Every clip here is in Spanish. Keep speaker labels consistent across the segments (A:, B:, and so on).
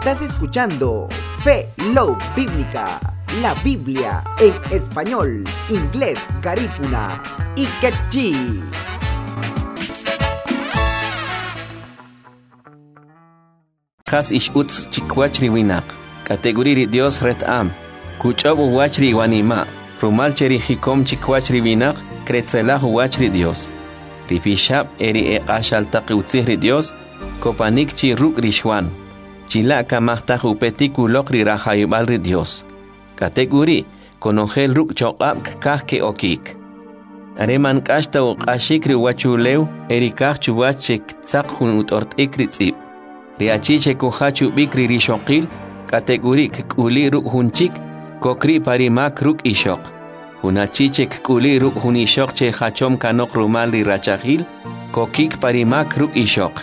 A: Estás escuchando Fe Love Bíblica, la Biblia en español, inglés, garífuna y quechí.
B: Has ish uts chikwachri winak, categoría Dios retam, kuchobu wachri wanima, rumalcheri hikom chikwachri winak, kretzelahu wachri Dios. Ripishab eri ashal taqi Dios, kopanik chi ruk rishwan. Chilaka mahtahu petiku lokri rahayubalri Dios. Categoría konogel ruk chokab kahke okik. Areman kashta o kashikri wachuleu eri kahchu wachek tsakhun utort ikritsib. Riachiche kuhachu bikri rishokil, categoría kuli ruk hunchik, kokri parimak ruk ishok. Hunachiche kuli ruk hunishok che hachom kanok rumali rachahil, kokik parimak ruk ishok.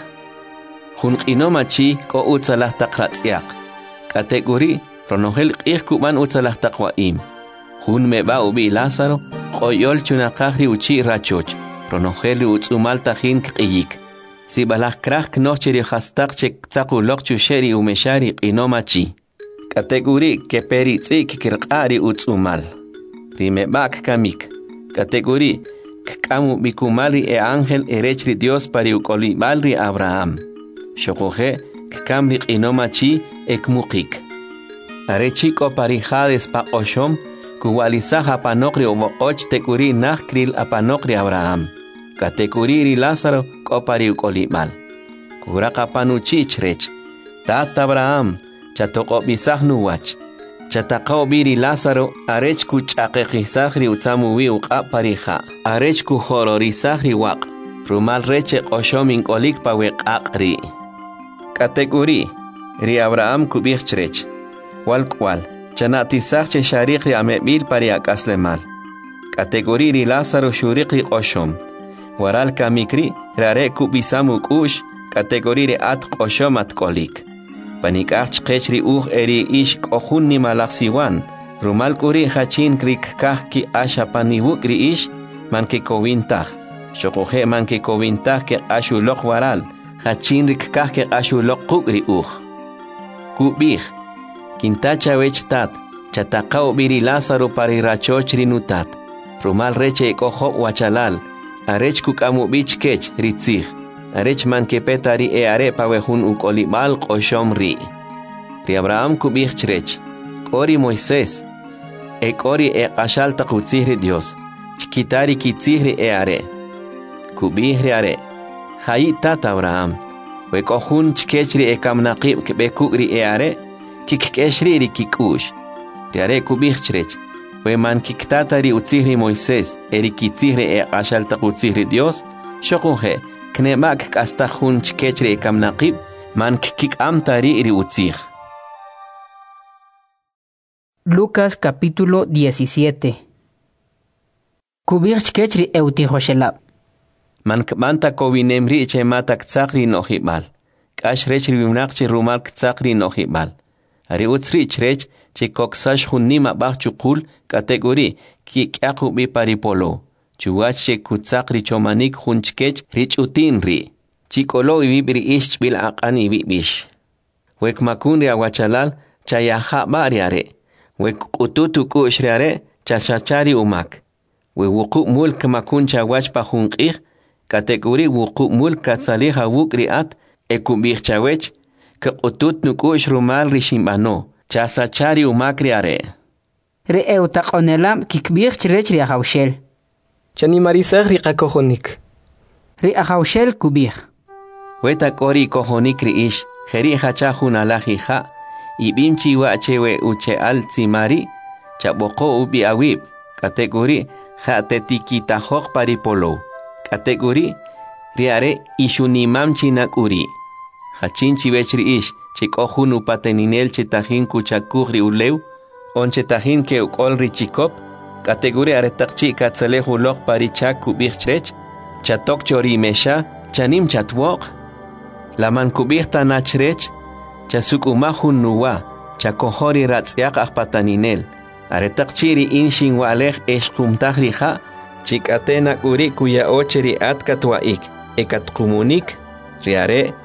B: Hun inomachi ko utsalah takratsiak. Categoría ronogel kuban utsalah takwaim. Hun meba ubi Lázaro, koyol chunakahri uchi rachoch, ronogel utsumal tahin kiyik. Si balah krak nocheri hastak chek tsaku lokchu sheri umeshari inomachi. Categoría que peritzi kikirqari utsumal. Rime bak kamik. Categoría kamu bikumali e ángel erechri Dios pari ukolibalri Abraham. Shokoje kamri inomachi ekmukik. Arechiko parijades pa oshom kuwalisaha panokri oboch tekuri nachkril apanokri Abraham. Categoría Lázaro kopari ukolimal. Kuraka panuchichrech. Tata Abraham chatoko bisahnu wach. Chatako biri Lázaro arech kuchaqeqisahri utsamuwi uqaparija. Arech kuhororisahri waq. Rumal reche oshomin kolik pawek aqri. Categoría ri Abraham kubichrech. Walkwal chanatisahche sharikri amebil pariak aslemal. Categoría Lázaro shurikri oshom. Waral kamikri rare kubisamuk ush categoría at qoshomat kolik. Panikach qechri eri ish kohunni malaksiwan. Rumal kuri hachin krik kahki asha panibukri ish manke kowintah. Shokoje manke kowintah ke ashulok waral. Hachin rik kahke ashulok kukri Kubih. Kintacha wechtat. Chatakao biri Lázaro pari rachochri nutat. Rumal reche koho wachalal. Arech kukamu bich kech ritzig. Arech man kepetari e are pawehun ukolimal qoshom ri. Ri Abraham kubich chrech. Kori Moisés. E kori e qashal taqutzihri Dios. Chikitari kitzihri e are. Kubihri are. Hayi tat Abraham. We kohun chkechri e kamnaqib kebekugri e are. Kikeshri ri kikush. Ri are kubich chrech. We man kiktatari utzihri Moisés, erikitzihri e ashal taqutzihri Dios, shokunje, knemak kastahun chkechri e kamnaqib, man kik amtari iri utzih.
C: Lucas capítulo 17. Kubir chkechri eutihoshelab.
B: Man kmanta kovinemri che matak tsakri nohibal. Kash rechri vimnakchi rumal tsakri nohibal. Ari utzri chrech, che koksash hunima bach chukul categoría ki kyaku bi paripolo. Chuwach che kutsakri chomanik hunchkech rich utinri. Chikolo ibibri ish bil aqani bibish. Wek makunri awachalal chayaha bariare. Wek ututu kushriare chashachari umak. We wuku mulk makun chawach pa hunqih. Categoría wuku mulk katsaliha wukri at ekubih chawech. Ke utut nukush rumal rishimbano. Chasachari umakri are.
C: Re eutaqonelam kikbir chrech ri ahawshel.
D: Chani marisag ri qakohonik.
C: Ri ahawshel kubir.
B: Weta kori kohonik ri ish. Jeri hachahun alahija. Ibimchi wa chewe uche al tsimari. Chaboko ubi awib. Categoría jatetikita hok paripolo. Categoría riare ishunimam chinakuri. Hachinchi vechri ish. Chikohun upateninel chetahin kuchakugri uleu. On chetahin ke ukolri chikop. Categoría aretakchi katzalehu lok parichak kubichrech. Chatok chori mesha. Chanim chatwok. Laman kubirta nachrech. Chasuk umahun nuwa. Chakohori ratsiak akpataninel. Aretakchiri inshin walech eshkumtahri ha. Chikatena uri kuya ocheri atkatwaik. Ekatkumunik. Riare